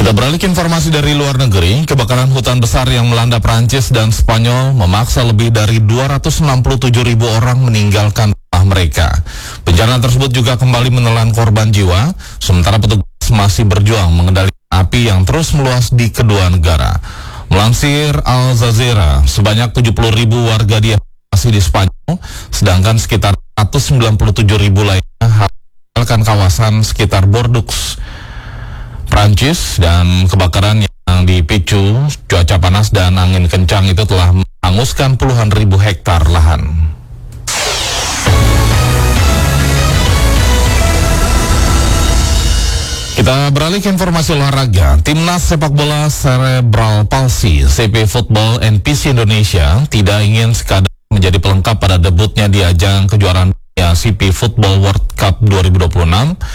Kita beralih ke informasi dari luar negeri. Kebakaran hutan besar yang melanda Prancis dan Spanyol memaksa lebih dari 267.000 orang meninggalkan rumah mereka. Bencana tersebut juga kembali menelan korban jiwa, sementara petugas masih berjuang mengendalikan api yang terus meluas di kedua negara. Melansir Al Jazeera, sebanyak 70.000 warga dievakuasi di Spanyol, sedangkan sekitar 197.000 lainnya meninggalkan kawasan sekitar Bordeaux, Prancis. Dan kebakaran yang dipicu cuaca panas dan angin kencang itu telah menghanguskan puluhan ribu hektar lahan. Kita beralih ke informasi olahraga. Timnas sepak bola Cerebral Palsy CP Football NPC Indonesia tidak ingin sekadar menjadi pelengkap pada debutnya di ajang kejuaraan CP Football World Cup 2026.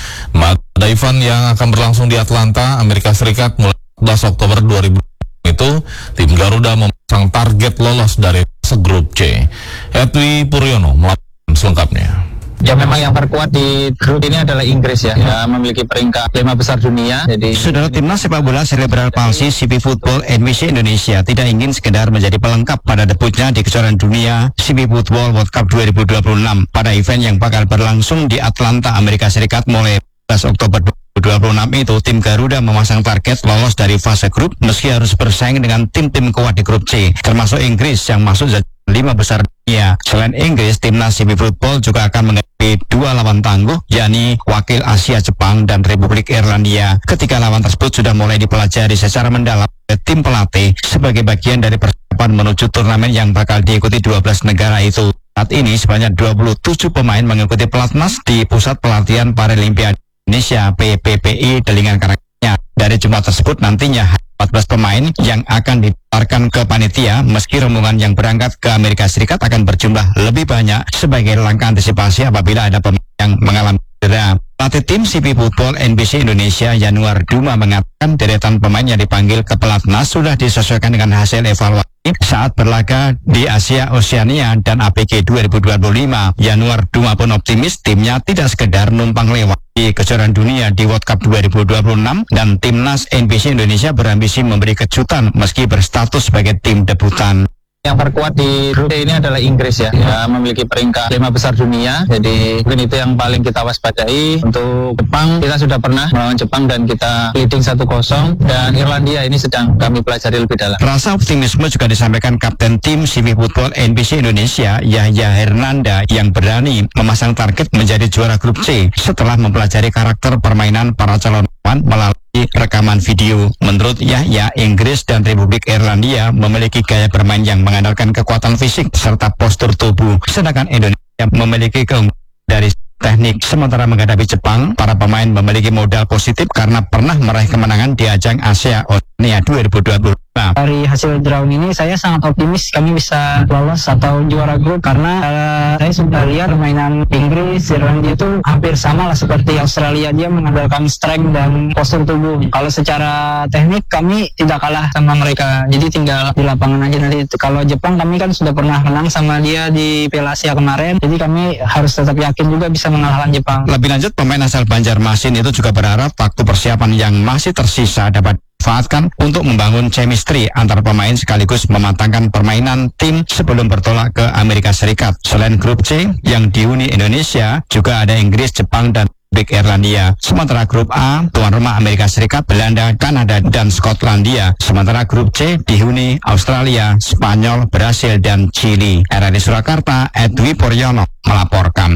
Pada event yang akan berlangsung di Atlanta, Amerika Serikat mulai 14 Oktober 2020 itu, tim Garuda memasang target lolos dari fase grup C. Edwi Puryono melaporkan selengkapnya. Ya, memang yang terkuat di grup ini adalah Inggris ya, memiliki peringkat 5 besar dunia. Jadi Saudara, timnas sepak bola Cerebral Palsy CP Football NPC Indonesia tidak ingin sekedar menjadi pelengkap pada debutnya di kejuaraan dunia CP Football World Cup 2026 pada event yang bakal berlangsung di Atlanta, Amerika Serikat mulai 14 Oktober 2026 itu. Tim Garuda memasang target lolos dari fase grup meski harus bersaing dengan tim-tim kuat di grup C, termasuk Inggris yang masuk 5 besar dunia. Selain Inggris, timnas CP Football juga akan menghadapi 2 lawan tangguh, yakni wakil Asia Jepang dan Republik Irlandia. Ketika lawan tersebut sudah mulai dipelajari secara mendalam oleh tim pelatih sebagai bagian dari persiapan menuju turnamen yang bakal diikuti 12 negara itu. Saat ini sebanyak 27 pemain mengikuti pelatnas di Pusat Pelatihan Paralimpiade Indonesia PPPI Delingan Karanganyar. Dari jumlah tersebut nantinya 14 pemain yang akan ditawarkan ke panitia, meski rombongan yang berangkat ke Amerika Serikat akan berjumlah lebih banyak sebagai langkah antisipasi apabila ada pemain yang mengalami cedera. Pelatih tim CP Football NPC Indonesia Yanuar Duma mengatakan deretan pemain yang dipanggil ke pelatnas sudah disesuaikan dengan hasil evaluasi saat berlaga di Asia Oceania dan APG 2025. Yanuar Duma pun optimis timnya tidak sekedar numpang lewat di kejuaraan dunia di World Cup 2026 dan timnas NPC Indonesia berambisi memberi kejutan meski berstatus sebagai tim debutan. yang terkuat di grup D ini adalah Inggris ya, memiliki peringkat 5 besar dunia. Jadi mungkin itu yang paling kita waspadai. Untuk Jepang, kita sudah pernah melawan Jepang dan kita leading 1-0, dan Irlandia ini sedang kami pelajari lebih dalam. Rasa optimisme juga disampaikan Kapten Tim CP Football NPC Indonesia Yahya Hernanda yang berani memasang target menjadi juara grup C setelah mempelajari karakter permainan para calon lawan melalui rekaman video. Menurut Yahya, Inggris dan Republik Irlandia memiliki gaya bermain yang mengandalkan kekuatan fisik serta postur tubuh, sedangkan Indonesia memiliki keunggulan dari teknik. Sementara menghadapi Jepang, para pemain memiliki modal positif karena pernah meraih kemenangan di ajang Asia Oceania 2020. Dari hasil drawing ini saya sangat optimis kami bisa lolos atau juara grup, karena saya sudah lihat permainan Inggris, Irlandia itu hampir sama lah seperti Australia, dia mengandalkan strength dan postur tubuh. Kalau secara teknik kami tidak kalah sama mereka, jadi tinggal di lapangan aja nanti. Kalau Jepang kami kan sudah pernah menang sama dia di Piala Asia kemarin, jadi kami harus tetap yakin juga bisa mengalahkan Jepang. Lebih lanjut, pemain asal Banjarmasin itu juga berharap waktu persiapan yang masih tersisa dapat dimanfaatkan untuk membangun chemistry antar pemain sekaligus mematangkan permainan tim sebelum bertolak ke Amerika Serikat. Selain grup C yang dihuni Indonesia, juga ada Inggris, Jepang, dan Republik Irlandia. Sementara grup A, tuan rumah Amerika Serikat, Belanda, Kanada, dan Skotlandia. Sementara grup C dihuni Australia, Spanyol, Brasil, dan Chili. RRI Surakarta, Edwi Puryono melaporkan.